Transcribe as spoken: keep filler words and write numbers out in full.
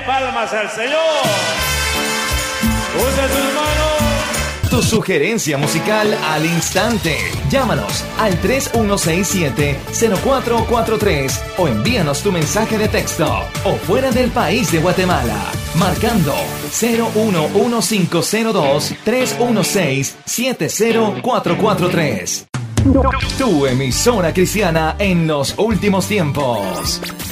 palmas al Señor. Usa tus manos. Tu sugerencia musical al instante. Llámanos al tres uno seis siete, cero cuatro cuatro tres o envíanos tu mensaje de texto o fuera del país de Guatemala marcando cero uno uno cinco cero dos, tres uno seis, siete cero cuatro cuatro tres. Tu emisora cristiana en los últimos tiempos.